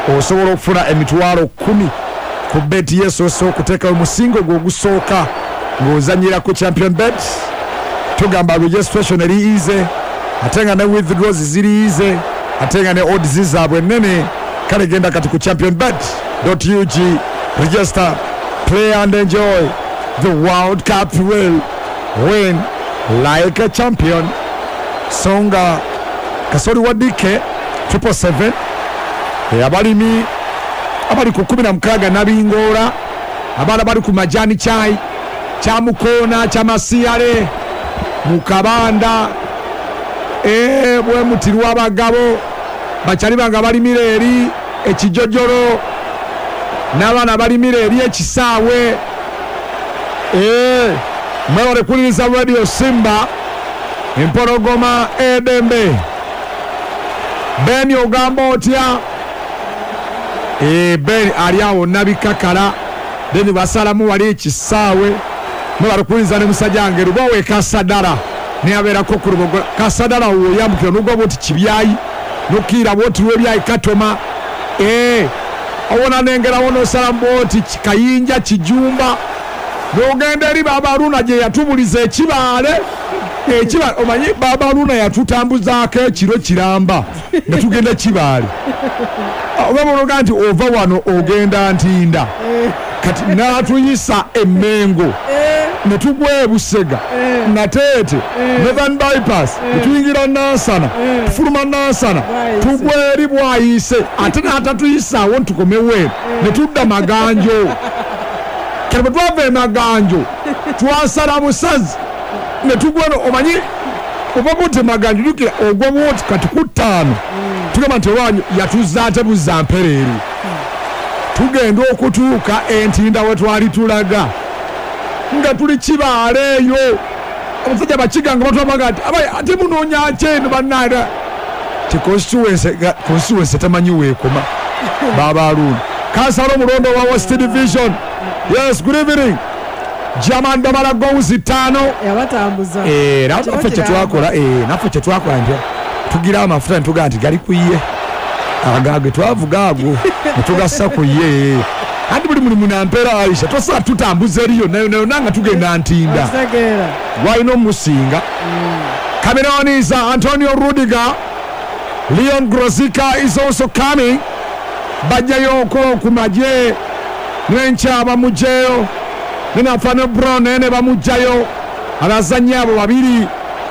osobola okufuna emitwalo 10 ku bet yesoso okuteeka omusingo gwo ogusooka ng'ozanyira ku champion bet. Tugamba registration eri easy ate nga ne withdraws ziri easy ate nga ne odds zaabwe nnene. Kale genda kati ku championbet.ug, register, play and enjoy the World Cup thrill. Win like a champion. Songa Kasori Wadike 777 abalimi abali ku 16 nabingora abana bali ku majani chai chamukona chamasiyale mukabanda bwe mutirwa abagabo bachali banga balimire eri ekijojoro n'abana balimire eri ekisaawe mwere kuliriza Radio Simba Empologoma Edembe Ben ogamba otya Ben aliawo nabikakala deni basalamu wali ekisaawe mwere kuliriza ne musajjange rubawe Kasadara ne abera ko kurubogo Kasadara wo yambukira nugo boti kibyayi nokira boti we byayi katoma awona nengera wono salamboti kayinja kijumba nogenda eri Baba Haruna je yatubuliza ekibale omanyi Baba Haruna yatutambuzaako ekiro kiramba netugenda kibale obamuloga nti ova wano ogenda ntinda kati natuyisa Emmengo netugwe Busega Nateete Northern Bypass netuyingira Nansana tufuluma Nansana tugwe eri Bwayise ate natatuyisaawo ntukomewe netudda Maganjo kale twava Maganjo twasala Musazi netugweno omanyi obabutte Maganjo lukira ogwo bwoti kati ku 5 tugamba nti wanyu yatuzza ate buzza mpereeri tugenda okutuuka entinda we twali tulaga nga tuli kibaale eyo abasajja bakiganga batwamaga ati ate munoonya kyeno bannaada constituency tamanyi weekoma Baba Haruna Kansala omulondo wa West Division. Yes, good evening. Jaman Damala goals 5 yabatambuza naffe kye twakola nti tugira amafuta ntuga nti gali kuye agage twavuga ago netugassa ku ye andi buli mulimu nampera Aisha tosa tutambuza eriyo nayo nanga tugenda ntinda wino musinga. Cameroon is Antonio Rudiger. Leon Grosika is also coming. Bajayoko kumaje Nencha bamujeo Nena Fano Brown ene bamujayo abazanya abo babiri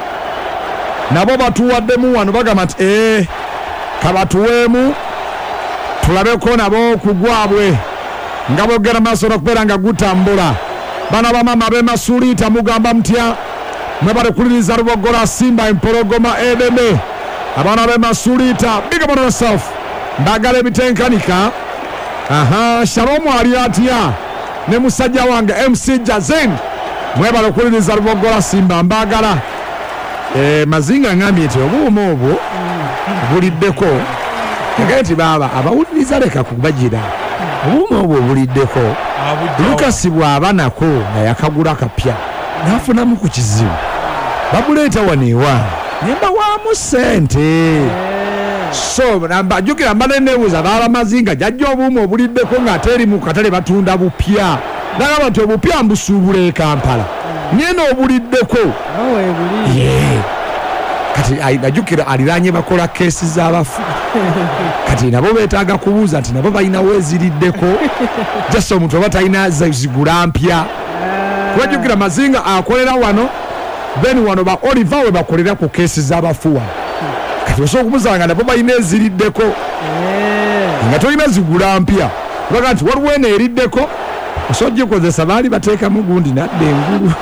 nabo batuwaddemu wano bagamba nti kabatuwemu tulabe ko nabo kugwabwe nga bogera maaso n'okubeera nga gutambula. Bana bamama b'Emasulita mugamba mutya mwe bali kuliriza Lubogola Simba Empologoma Edembe abana b'Emasulita big up on yourself mbagala ebitenkanika. Shalom ali atya ne musajja wange MC Jazen mwe bali kuliriza Lubogola Simba mbagala. Mazinga ngambye nti obuumu obwo buliddeko ngati baba abawuliriza leka kubagira obuumu obwo buliddeko. Lukasi bw'abanako nga yakagula kapya nafunamu ku kizibu babuleeta wanewa nemba waamu sente so nambajukira mbanenebuuza baba Mazinga jajja obuumu obuliddeko ng'ate eri mu katale batunda bupya nagamba nti obupya mbusuubula e Kampala nyeno obuliddeko kati najukira aliranye bakola kesi z'abafu kati nabo beetaaga kubuuza nti nabo balinawo eziriddeko just omuntu oba talina zigula mpya kubajukira Mazinga akolera wano then wano ba Oliver we bakolera ku kesi z'abafuwa kati osobola okumubuuza nga nabo balina eziriddeko nga tolina zigula mpya olaga nti waliwo eno eriddeko osobola gikozesa baali bateekamu gundi nadde engulu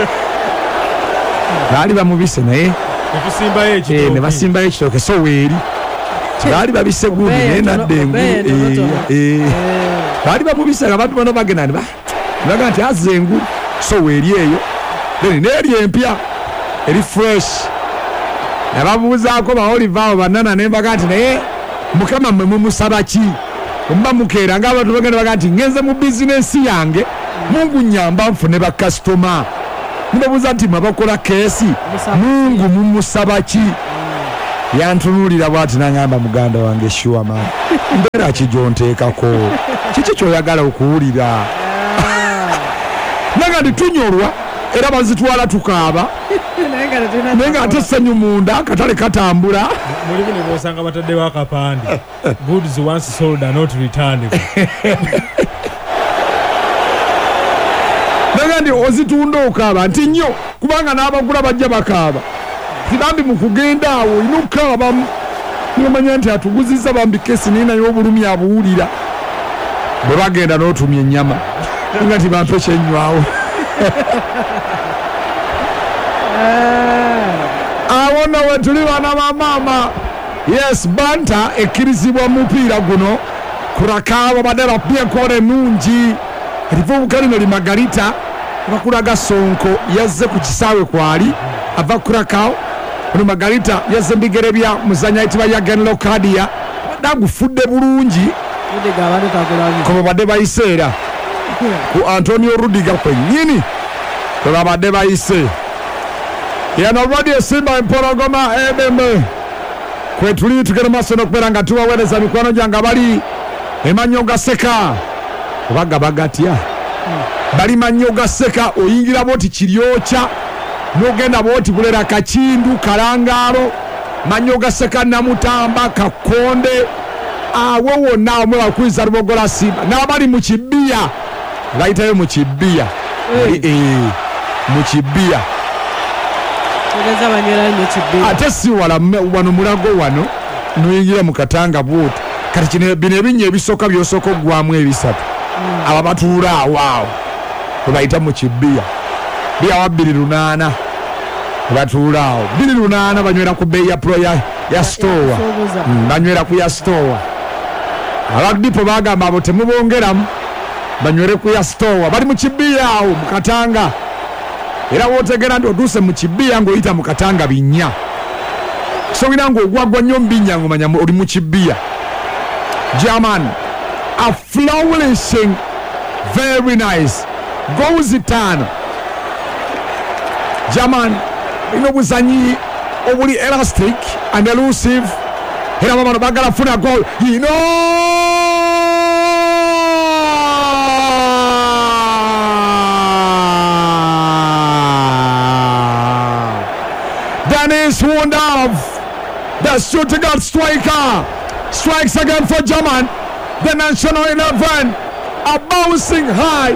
baali bamubise naye ne basimbayo ekitooke so weeri baali babise gundi naye nadde engulu baali bamubise nga bantu bano bagenda nibaga nti azza engulu so weeri eyo then neeri empya eri fresh nababuuzaako baolivaawo bannana nembaga nti naye mukama mmwe mumusaba ki omuba mukeera ng'abantu bagenda baga nti ngenze mu bizinensi yange Mungu nyamba nfune bakasitoma nibabuuza nti mwabakola keesi Mungu mumusaba ki yantunulira bwati nangamba muganda wange sure man mbera kijonteekako kiki kyoyagala okuwulira nanga tunyolwa era bazitwala tukaaba naye nga ate ssanyu munda akatale katambula mulimu ne bosanga bataddewo akapande goods once sold are not returned. nanga ndi ozitunda okaaba nti nnyo kubanga n'abagula bajja bakaaba tirambi mu kugenda awo olina okukaabamu nomanya nti atuguzizza bambi kesi naye naye obulumi abuwulira bwe bagenda n'otumya ennyama nga nti bampe kyennywawo awo nno we tuli bana bamaama yes banta ekkirizibwa mu mupiira guno kurakaabo badde bapyekola ennungi erivubuka lino limagalita bakulaga sonko yazze ku kisaawe kwali ava kurakao ono magalita yazze mbigere bya muzanya itiba ya genlo kadia dagufudde bulungi ko badde bayiseera ku Antonio Rudiga kwennyini ko badde bayise yana rodi esimba empologoma ebembe kwetuli tugere maso n'okubeera nga tubaweereza mikwano gyange bali emanyoga seka obaga bagatya bali manyoga seka oyingira boti kiryokya n'ogenda boti bulera kakindu kalangalo manyoga seka namutamba kakonde awo wonna omwe bakwiza lubogola simba n'abali mu kibiya bayitayo mu kibiya mu kibiya ate si wala wano mulago wano noyingira mu katanga bwoti kati kino bino ebinnya ebisooka byosooka oggwamu ebisatu aba batuula awaawo webayita mu kibiya biya wa 2.8 batuula awo 2.8 banywera ku bbeeyi ya pro ya stowa banywera ku ya stowa abadipo bagamba abo temubongeramu banywere ku ya stowa bali mu kibiya awo mu katanga era wotegera nti otuuse mu kibiya ng'oyita mu katanga binnya sogina ng'ogwagwa nnyo mbinnya ng'omanya oli mu kibiya German are flourishing very nice goals 5 German ino obuzanyi obuli elastic and elusive era bano bagala funa goal Dennis Wondorf, the Stuttgart striker, strikes again for German. The national 11 are bouncing high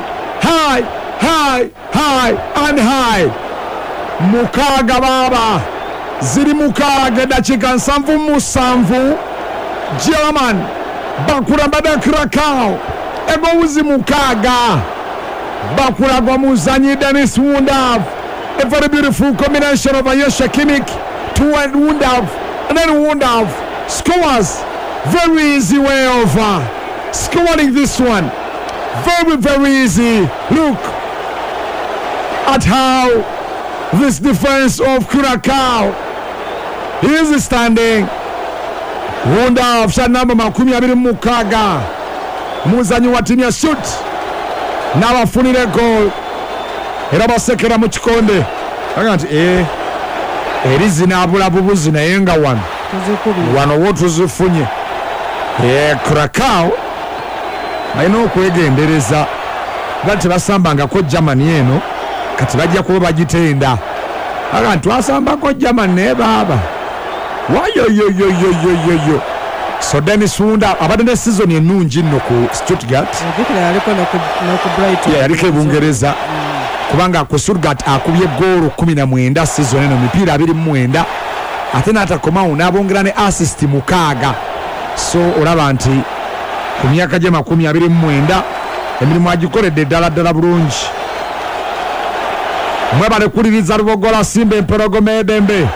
and high. Mukaga baba, ziri mukaga dakika 7 German bakura bada Krakau egowuzi mukaga bakura gwa muzanyi Dennis Wondorf. A very beautiful combination of Ayesha Kimmich to Wondorf, and then Wondorf scores. Very easy way of scoring this one. Very, very easy. Look at how this defense of Curacao is standing. Wondorf shot number 26 mukaga muzanyi wa timu ya shoot n'abafunire goal era basekera mu kikonde aga nti eri zinaabula bubuzi naye nga wano wotuzifunye Curacao balina okwegendereza nga tebasambangako Germany eno kati bajja kuba bagitenda aga nti twasambako Germany naye baaba wayoyoyoyoyoyo so Dennis Wondorf abadde ne season ennungi nno ku Stuttgart yaliko ebungereza kubanga ku Stuttgart akubye goal 19 season eno mipiira 29 ate n'atakomawo n'abongera ne assist 6 so olaba nti ku myaka gye 29 emirimu agikoledde ddala bulungi mwebale kuliriza lubogola simba empologoma ebembe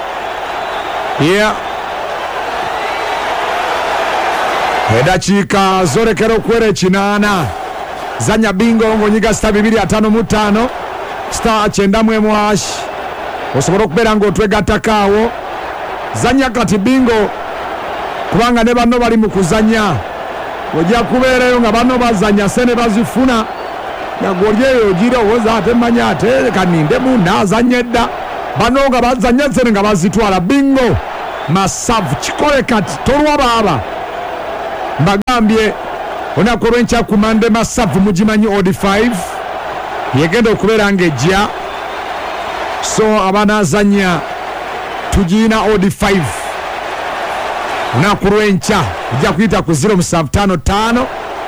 edakiika zolekera okuwera 8 zanya bingo ng'onyiga star 255 star 91 osobola okubeera ng'otwegattakaawo zanya kati bingo kubanga ne banno bali mu kuzanya ojja kubeerayo nga banno bazanya sene bazifuna nagolyeyo ogira owoza ate manya ate kaninde munda azanya edda banno nga bazanya sene nga bazitwala bingo Masavu kikole kati tolwa baaba mbagambye olunaku olw'enkya ku Mande Masavu mugimanyi Odi 5 yegenda okubeera ng'ejja so abanazanya tugiina Odi 5 olunaku lw'enkya ejja kuyita ku 0755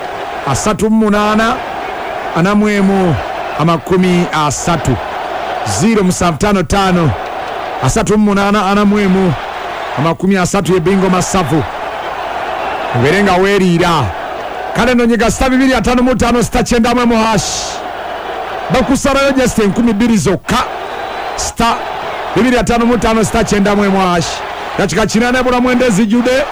38 41 30 0755 38 41 30 ebingo Masavu ubeere nga weeriira kale nonyiga 255 bakusalayo just 12 zokka 255 dakika 8 ebula mwenda ezijjude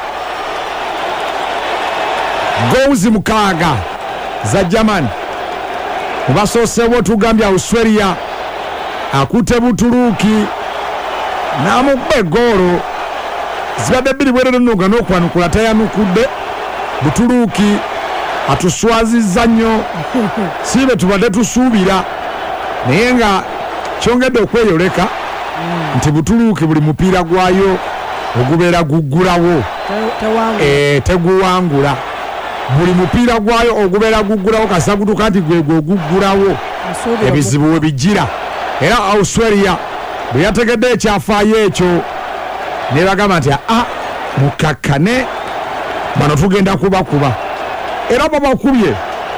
goals 6 za Germany mubasoosewo tugambye Australia akute Butuluki n'amugba egoolo zibadde 2 bwerere nnuga n'okwanukula tayanukudde Butuluki atuswazizza nnyo sibe tubadde tusuubira naye nga kyongedde okweyoleka nti Butuluki buli mupiira gwayo ogubeera guggulawo teguwangula buli mupiira gwayo ogubeera guggulawo kasagutuka nti gwegwe oguggulawo ebizibu we bijjira era Australia bwe yategedde ekyafaayo ekyo ne bagamba nti mukakkane bano tugenda kubakuba era babakubye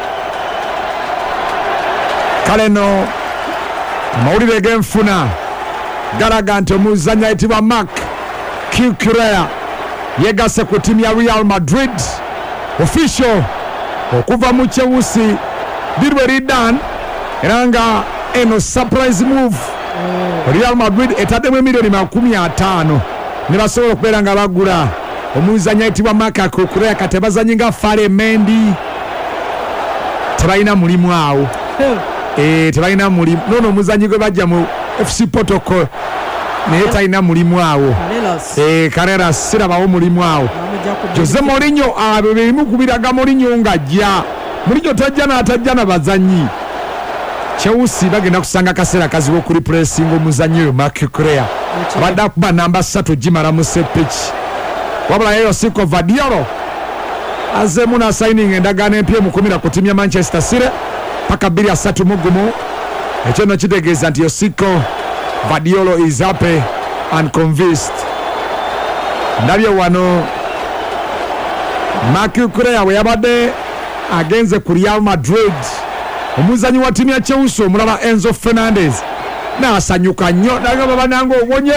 kale no amawulire g'enfuna galaga nti omuzannyi ayitibwa Marc Cucurella yegasse ku ttiimu ya Real Madrid official okuva mu Chelsea dirwe ridan era nga eno surprise move Real Madrid etaddemu miliyoni 50 ne basobola okubeera nga bagula omuzannyi ayitibwa Marc Cucurella kati bazannyi nga Fale Mendy tebalina mulimu awo tebalina mulimu nono omuzannyi gwe bajja mu FC Porto naye talina mulimu awo Carreras sirabawo mulimu awo Jose Mourinho abo berimu kubiraga Mourinho ng'ajja Mourinho tajja n'atajja na bazannyi Chelsea bagenda kusanga kaseera kazibu okuli pressing omuzannyi oyo Marc Cucurella abadde akuba namba 3 gimala mu sepiki wabula yeyo Siko Vadiolo azemu na signing endagaano empya emukumira ku ttiimu ya Manchester City paka 2-3 ekyo no kitegeeza nti Siko Vadiolo is happy and convinced ndabye wano Marc Cucurella bwe yabadde agenze ku Real Madrid omuzannyi wa ttiimu ya Chelsea omulaba Enzo Fernandez n'asanyuka nnyo nagamba bannange obonye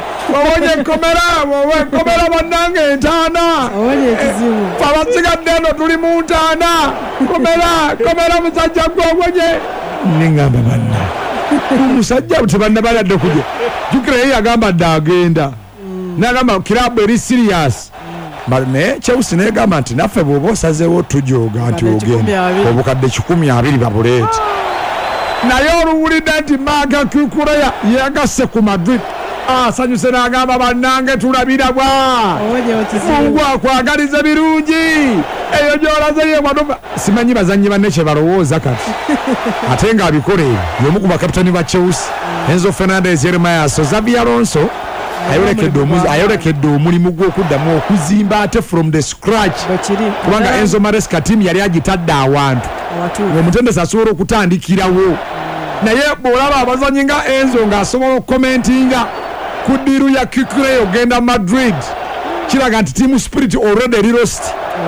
komera bannange entaana abasigadde eno tuli mu ntaana komera musajja gwe obonye nengamba banna omusajja tebanna baladde kujja jukira ye yagamba dde agenda nagamba kirabu eri serious naye Chelsea negamba nti naffe bw'oba osazeewo tujooga nti ogenda obukadde 120 babuleeti naye oluwulidde nti Marc Cucurella yagasse ku Madrid asanyuse n'agamba bannange tulabira bwa Mungu akwagalize birungi eyo gy'olaze ye mwadova simanyi bazannyi banne kye balowooza kati ate ng'abikola ebyo y'omu ku bakapitani ba Chelsea Enzo Fernandez, Jeremiah Xabi Alonso ayolekedde omulimu gw'okuddamu okuzimba ate from the scratch kubanga Enzo Maresca team yali agitadde awantu omutendesi asobola okutandikirawo naye bw'olaba abazannyi nga Enzo ng'asobola okukomentinga ku ddiiru ya Cucurella ogenda Madrid kiraga nti team spirit already lost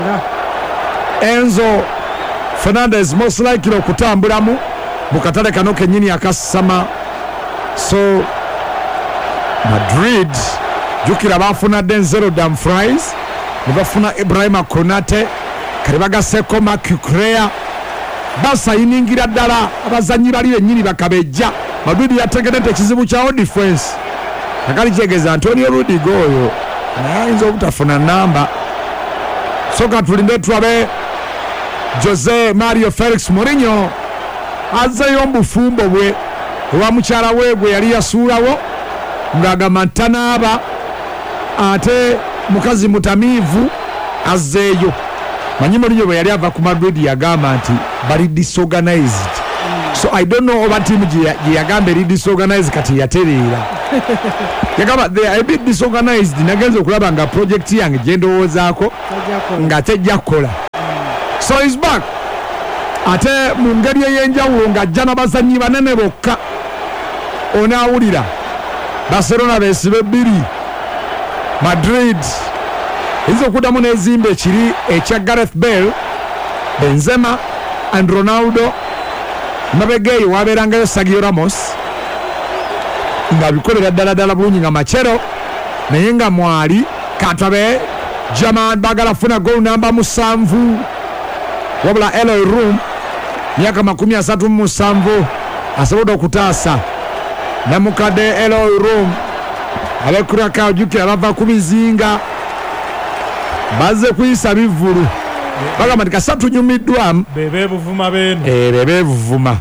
Enzo Fernandez most likely okutambulamu mu katale kano kennyini akasama so Madrid jukira bafuna Denzel Dumfries ne bafuna Ibrahima Konate kale bagasseko Marc Cucurella basayiningira ddala abazannyi bali bennyini bakabejja Madrid yategedde ekizibu kyawo defense akali kyegeza Antonio Rudiger oyo naye ayinza obutafuna namba soka tulinde tulabe Jose Mario Felix Mourinho azzeyo mbufumbo bwe ewa mukyala we gwe yali yasuulawo ng'agamba ntanaaba ate mukazi mutamiivu azzeeyo manyi Mourinho bwe yali ava ku Madrid yagamba nti bali disorganized so I don't know oba tiimu gye yagamba eri disorganized kati yatereera yagamba they are a bit disorganized nagenze okulaba nga project yange gye ndowoozaako nga tejja kukola so is back ate mu ngeri ey'enjawulo ng'ajja n'abazannyi banene bokka onaawulira Barcelona beesibe 2 Madrid eyinza okuddamu n'ezimba ekiri ekya Gareth Bale Benzema and Ronaldo mabega eyo wabeerangayo Sergio Ramos ng'abikolera ddala bulungi nga Machero naye nga mwali Katabe German bagala funa goal namba 7 wabula Eloy Room myaka 37 asobola okutaasa namukadde Eloy Room abekuraka ojjukira bava ku bizinga bazze kuyisa bivulu bagamba nti kasatu nyumiddwamu bebevuma beno bebevuma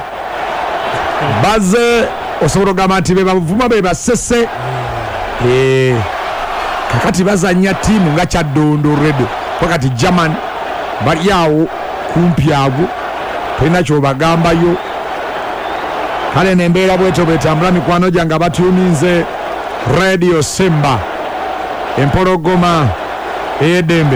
bazze osobola okugamba nti bebavuma be basese kakati bazanya ttiimu nga Kyaddondo Red wakati German bali awo kumpi ago tolina kyobagambayo kale nembeera bwetyo bwetambula mikwano gyange abatuuminze Radio Simba empologoma ey'eddembe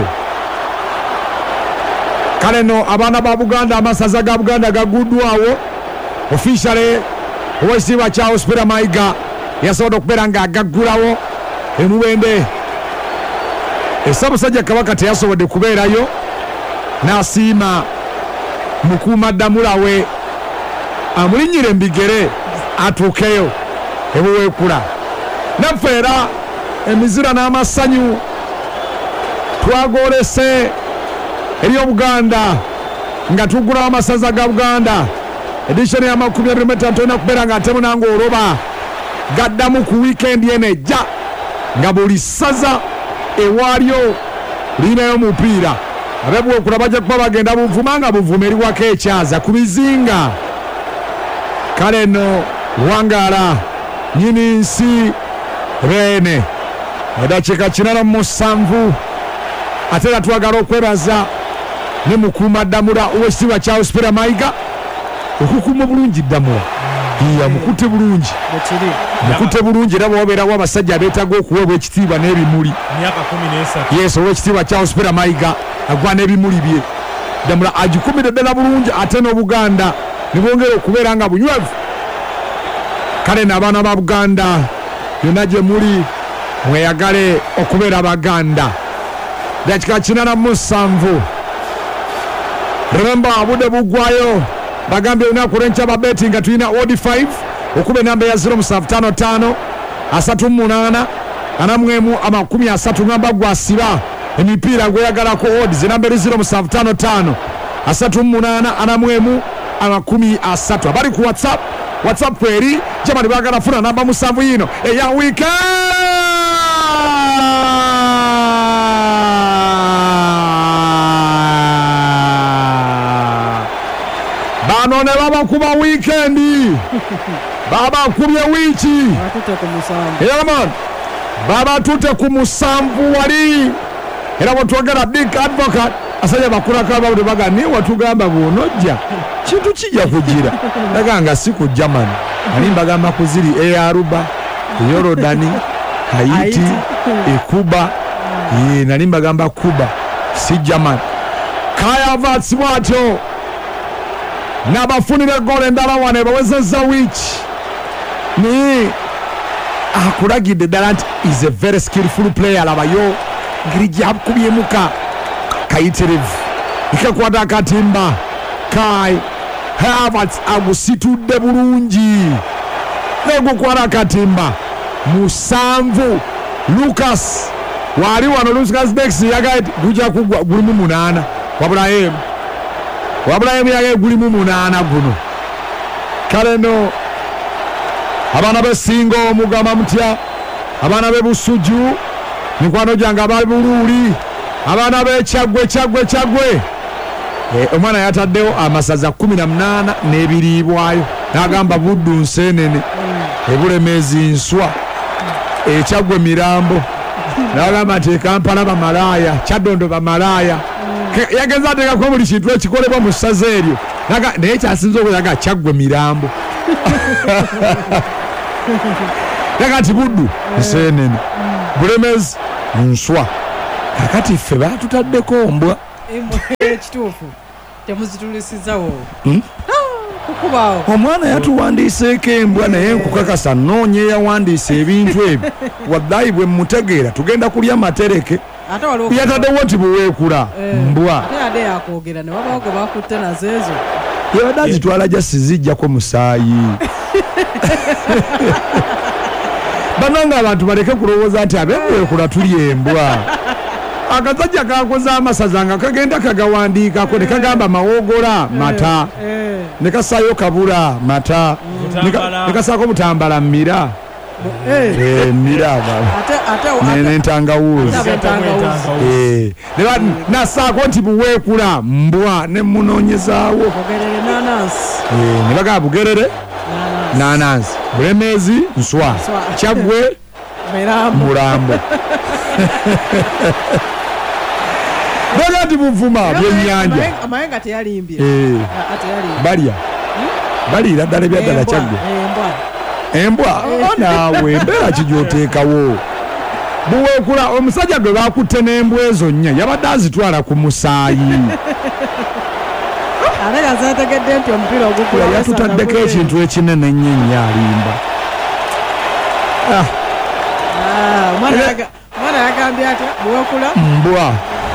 kale no abaana ba Buganda amasaza ga Buganda gaguddwawo officially owekitiibwa Charles Peter Mayiga yasobola okubeera ng'agaggulawo emubende Ssaabasajja Kabaka teyasobodde kubeerayo n'asiima mukuumaddamula we amulinnyire embigere atuukeyo ebuweekula naffe era emizira n'amasanyu twagolese eri Obuganda nga tuggulawo amasaza ga Buganda edition ya 25 tolina kubeera ng'atemu nange oloba gaddamu ku wiikendi eno ejja nga buli ssaza ewaalyo lirinayo omupiira abebuweekula bajja kuba bagenda Buvuma nga Buvuma eri waka ekyaza ku bizinga kale nno wangaala nyini nsi Rene eddakiika 47 ate era twagala okwebaza ne mukuumaddamula owekitiibwa Charles Peter Mayiga okukuuma bulungi ddamula mukute bulungi mukute bulungi era bwobeerawo abasajja abeetaaga okuweebwa ekitiibwa n'ebimuli yes owekitiibwa Charles Peter Mayiga agwa n'ebimuli bye ddamula agikumire ddala bulungi ate n'Obuganda ne bwongera okubeera nga bunywevu kale n'abaana ba Buganda yonna gye muli mweyagale okubeera Baganda dakiika 47 remember budde buggwayo bagambye olunaku lw'enkya babeti nga tulina odi 5 okuba enamba ya 0755 38 41 ngamba gwasiba emipiira gweyagalako odi zinamba eri 0755 38 41 abali ku whatsapp eri jamani bagala funa namba 7 yino eya weekend bano ne babakuba weekendi babakubye wiiki eraman babatute ku 7 wali era bwetwogera big advocate asajja bakulako ababuli bagani watugamba bwonojja kintu kijja kugira aganga si ku Germany ani mbagamba kuziri Aruba Yorodani Haiti Kuba nali mbagamba Kuba si Germany Kaya Vats bwatyo n'abafunira goal endala wane bawezezza wiiki ni akulagidde ddala nti is a very skillful player labayo ngeri gyakubyemuka kayitirivu ikakwata akatimba Kai Havertz agusitudde bulungi negukwata akatimba 7 Lucas wali wano Lucas Dex yagaye gujja kugwa gulimu 8 wabulayimu yagaye gulimu 8 guno kale no abaana b'Essingo omugamba mutya abaana b'Ebusuju mikwano gyange abali Buluuli abaana b'Ekyagwe omwana yataddewo amasaza 18 n'ebiriibwayo n'agamba Buddu nseenene Ebulemeezi nswa Ekyagwe mirambo n'agamba nti Kampala bamalaaya Kyaddondo bamalaaya yagenza ateekako buli kintu ekikolebwa mu ssaza eryo naye kyasinza okulaga Kyaggwe mirambo yakati buddu nseenene Bulemezi nswa kakati ffe baatutaddeko mbwa ekituufu temuzitulisizawo kukubawo omwana yatuwandiiseeko embwa naye nkukakasa noonye yawandiisa ebintu ebyo waddayi bwe mutegeera tugenda kulya matereke yataddewo nti buweekula mbwa ate yadde yakwogera ne wabawo gwe bakutte nazo ezo yabadde azitwala jasi zijjako musaayi bananga abantu baleke kulowooza nti abebuweekula tuli embwa akazajja kakoze amasaza nga kagenda kagawandiikako ne kagamba mawogola mata ne kasaayo kabula mata ne kasaako butambala mira mira n'entangawuuzi nasaako nti buweekula mbwa ne munoonyezaawo ne bagamba bugerere nanansi Bulemezi nswa Kyaggwe mulambo baga nti buvuma byennyanja amayenga teyalimbye baliira ddala ebyaddala Kyaggwe embwa naawe embeera kijyoteekawo buweekula omusajja gwe bakutte n'embwa ezo nnya yabadde azitwala ku musaayi ate yazategedde nti omupiira ogukula yatutaddeko ekintu ekinene nnyo nnyo alimba omwana yagambye atya buweekula mbwa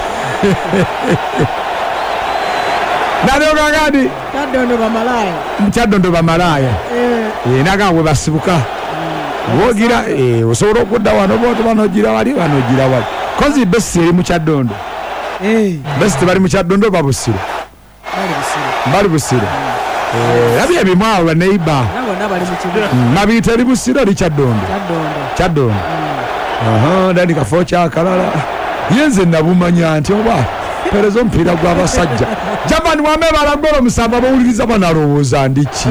nalyogagandi kyaddondo bamalaaya naga bwe basibuka wogira osobola okudda wano boto banogira wali kozi besi eri mu Kyaddondo besi tebali mu Kyaddondo babusiro bali busiro yabi ebimwawo baneiba nabiyita eri busiro eri Kyaddondo dani kafo kyakalala yenze nabumanya nti oba pereza omupiira gw'abasajja jamani wamebala golo musamba bawuliriza banalowooza ndiki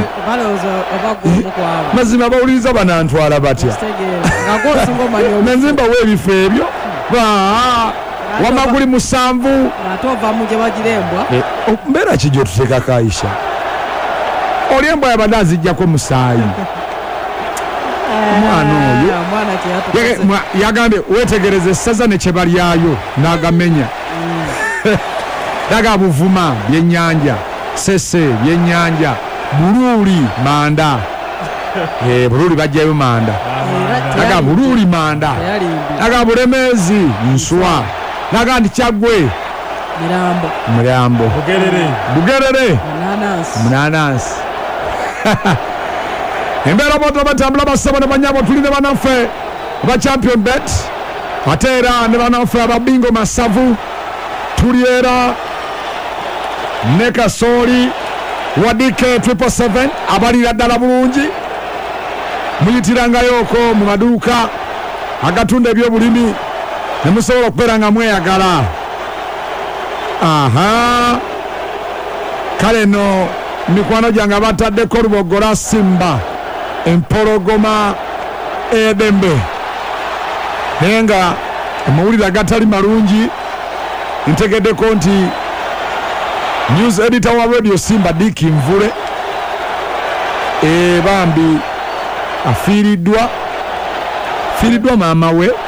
mazima bawuliriza banantwala batya nenzimba w'ebifo ebyo wamaguli musanvu mbeera ki gyotuteekako Aisha oli embwa yabadde azijjako musaayi omwana oyo yagambye wetegereze essaza ne kye balyayo n'agamenya daga buvuma byennyanja sese byennyanja buluuli manda buluuli bajjayo manda daga buluuli manda daga Bulemezi nswa daga nti Kyaggwe mulambo bugerere munanansi embeera boto batambula basaba ne banyabo tuli ne banaffe ba champion bet ate era ne banaffe ababingo masavu tuli era ne Kasooli wadike 777 abalira ddala bulungi muyitirangayooko mu maduuka agatunda ebyobulimi ne musobola okubeera nga mweyagala kale no mikwano gyange bataddeko Lubogola Simba empologoma edembe naye nga amawulire agatali malungi ntegeddeko nti news editor wa Radio Simba Dick Nvule bambi afiiriddwa maama we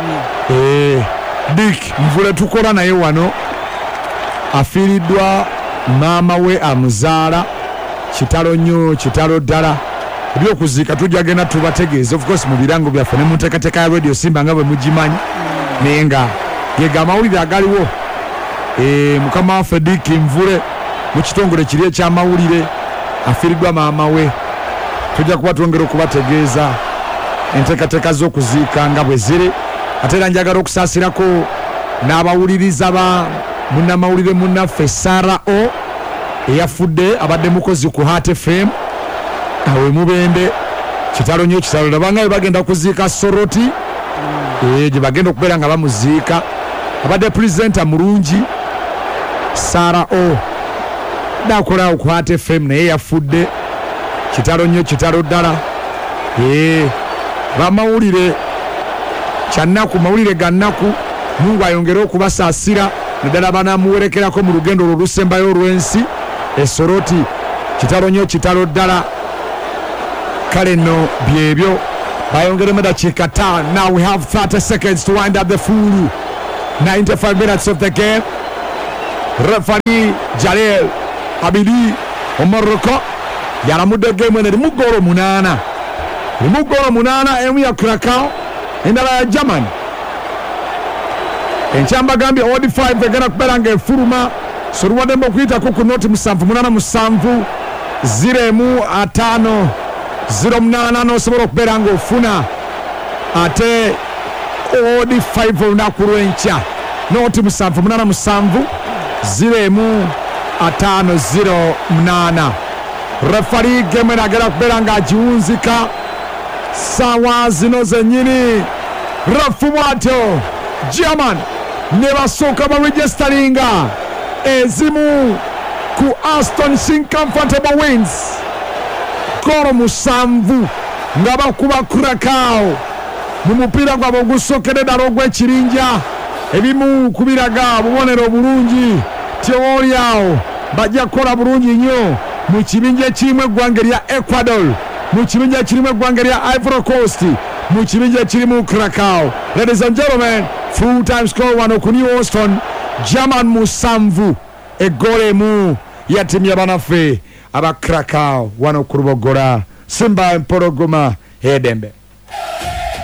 Dick Nvule tukola naye wano afiiriddwa maama we amuzaala kitalo nnyo kitalo ddala ebyokuziika tujja genda tubategeeza of course mu birango byaffe ne mu nteekateeka ya Radio Simba nga bwe mugimanyi naye nga gega amawulire agaliwo mukama waffe Dick Nvule mu kitongole kiri ekyamawulire afiiriddwa maama we tujja kuba twongera okubategeeza enteekateeka z'okuziika nga bwe ziri ate era njagala okusaasirako n'abawuliriza ba munnamawulire munnaffe Sarah O eyafudde abadde mukozi ku Heart FM awe mubende kitalo nnyo kitalo labanga bagenda kuziika Soroti gye bagenda okubeera nga bamuziika abadde presenter mulungi Sarah O dakola ku Heart FM naye yafudde kitalo nnyo kitalo ddala bamawulire kyannaku mawulire gannaku Mungu ayongere okubasaasira naddala banamuwerekerako mu lugendo olwo olusembayo olw'ensi Soroti kitalo nnyo kitalo ddala kale nno byebyo bayongeremu dakiika 5. Now we have 30 seconds to wind up the full 95 minutes of the game. Referee Jalel Abidi Omoroko yalamudde game eno erimu goolo 8 emu ya Krakow endala ya German. Enkyamba gambye odi 5 egenda kubeera ng'efuluma soluwaddemu okuyitako ku noti 787 015 08 n'osobola okubeera ng'ofuna ate odi 5 olunaku lw'enkya noti 787 015 refari game agera kubeera ng'agiwunzika ssaawa zino zennyini. Rafu bw'atyo German ne basooka baregisteringa ezimu ku Astonishing Comfortable Wins goolo 7 nga bakuba Krakow mu mupiira gwabwe ogusookedde ddala ogw'ekirinja. Ebimu kubiraga bubonero bulungi tewoolyawo bajja kukola bulungi nnyo mu kibinja ekirimu eggwanga lya Ecuador, mu kibinja ekirimu eggwanga lya Ivory Coast, mu kibinja ekirimu Krakow. Ladies and gentlemen, full time score wano ku New Houston, German 7 eggoolo emu ya ttiimu y'abanaffe aba Krakow wano ku Lubogola. Simba Empologoma Edembe.